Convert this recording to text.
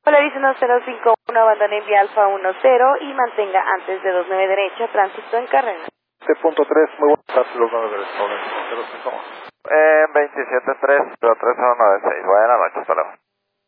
Polarizando 051, abandone en vía Alfa 10 y mantenga antes de 29 derecha, tránsito en carrera. C.3, muy buenas tardes, los 9 del Sol, 051. 27.3, 0396, buenas noches, hasta luego.